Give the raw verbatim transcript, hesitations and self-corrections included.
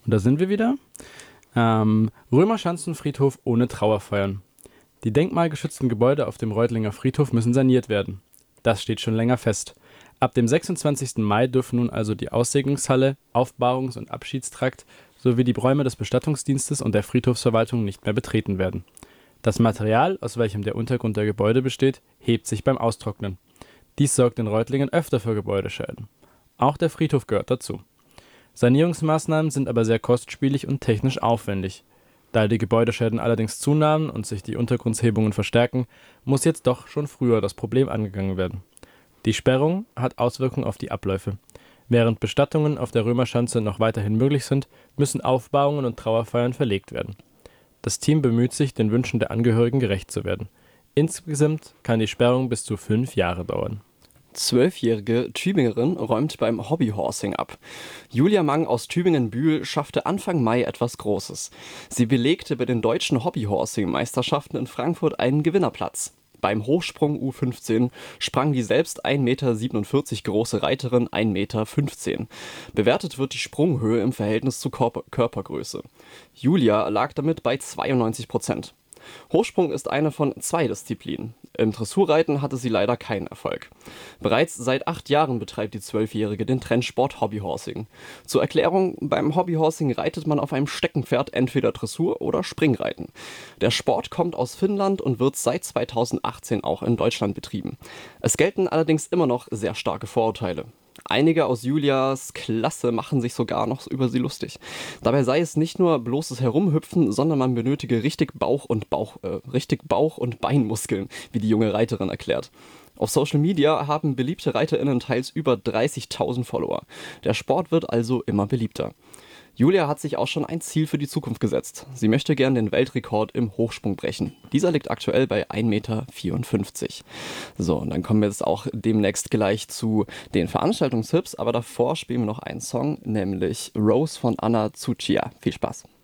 Und da sind wir wieder. Ähm, Römerschanzenfriedhof ohne Trauerfeiern. Die denkmalgeschützten Gebäude auf dem Reutlinger Friedhof müssen saniert werden. Das steht schon länger fest. Ab dem sechsundzwanzigsten Mai dürfen nun also die Aussegnungshalle, Aufbahrungs- und Abschiedstrakt sowie die Räume des Bestattungsdienstes und der Friedhofsverwaltung nicht mehr betreten werden. Das Material, aus welchem der Untergrund der Gebäude besteht, hebt sich beim Austrocknen. Dies sorgt in Reutlingen öfter für Gebäudeschäden. Auch der Friedhof gehört dazu. Sanierungsmaßnahmen sind aber sehr kostspielig und technisch aufwendig. Da die Gebäudeschäden allerdings zunahmen und sich die Untergrundshebungen verstärken, muss jetzt doch schon früher das Problem angegangen werden. Die Sperrung hat Auswirkungen auf die Abläufe. Während Bestattungen auf der Römerschanze noch weiterhin möglich sind, müssen Aufbahrungen und Trauerfeiern verlegt werden. Das Team bemüht sich, den Wünschen der Angehörigen gerecht zu werden. Insgesamt kann die Sperrung bis zu fünf Jahre dauern. Zwölfjährige Tübingerin räumt beim Hobbyhorsing ab. Julia Mang aus Tübingen-Bühl schaffte Anfang Mai etwas Großes. Sie belegte bei den deutschen Hobbyhorsing-Meisterschaften in Frankfurt einen Gewinnerplatz. Beim Hochsprung U fünfzehn sprang die selbst ein Meter siebenundvierzig große Reiterin ein Meter fünfzehn. Bewertet wird die Sprunghöhe im Verhältnis zur Körper- Körpergröße. Julia lag damit bei zweiundneunzig Prozent. Hochsprung ist eine von zwei Disziplinen. Im Dressurreiten hatte sie leider keinen Erfolg. Bereits seit acht Jahren betreibt die Zwölfjährige den Trendsport Hobbyhorsing. Zur Erklärung, beim Hobbyhorsing reitet man auf einem Steckenpferd entweder Dressur oder Springreiten. Der Sport kommt aus Finnland und wird seit zweitausendachtzehn auch in Deutschland betrieben. Es gelten allerdings immer noch sehr starke Vorurteile. Einige aus Julias Klasse machen sich sogar noch über sie lustig. Dabei sei es nicht nur bloßes Herumhüpfen, sondern man benötige richtig Bauch- und Bauch, äh, richtig Bauch- und Beinmuskeln, wie die junge Reiterin erklärt. Auf Social Media haben beliebte ReiterInnen teils über dreißigtausend Follower. Der Sport wird also immer beliebter. Julia hat sich auch schon ein Ziel für die Zukunft gesetzt. Sie möchte gern den Weltrekord im Hochsprung brechen. Dieser liegt aktuell bei ein Meter vierundfünfzig. So, und dann kommen wir jetzt auch demnächst gleich zu den Veranstaltungstipps. Aber davor spielen wir noch einen Song, nämlich Rose von Anna Tsuchiya. Viel Spaß.